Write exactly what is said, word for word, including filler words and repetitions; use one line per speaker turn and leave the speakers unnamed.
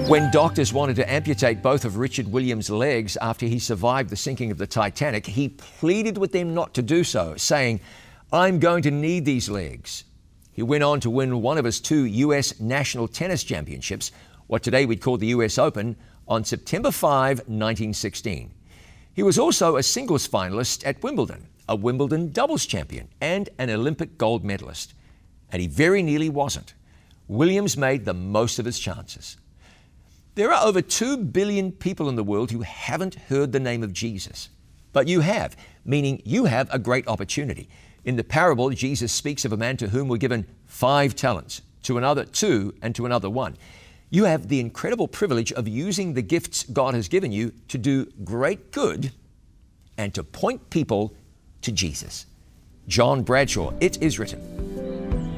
When doctors wanted to amputate both of Richard Williams' legs after he survived the sinking of the Titanic, he pleaded with them not to do so, saying, "I'm going to need these legs." He went on to win one of his two U S national tennis championships, what today we'd call the U S Open, on September fifth, nineteen sixteen. He was also a singles finalist at Wimbledon, a Wimbledon doubles champion, and an Olympic gold medalist. And he very nearly wasn't. Williams made the most of his chances. There are over two billion people in the world who haven't heard the name of Jesus. But you have, meaning you have a great opportunity. In the parable, Jesus speaks of a man to whom were given five talents, to another two, and to another one. You have the incredible privilege of using the gifts God has given you to do great good and to point people to Jesus. John Bradshaw, It Is Written.